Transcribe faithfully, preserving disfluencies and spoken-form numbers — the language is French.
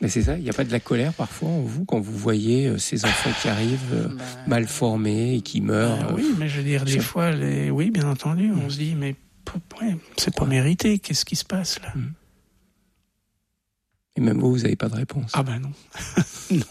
Mais c'est ça, il n'y a pas de la colère parfois en vous quand vous voyez euh, ces enfants qui arrivent euh, Bah, mal formés et qui meurent. bah, oui, mais je veux dire, des je- fois, les... oui, bien entendu, on Mm. se dit, mais ouais, c'est pas mérité, qu'est-ce qui se passe là? Et même vous, vous n'avez pas de réponse. Ah ben non.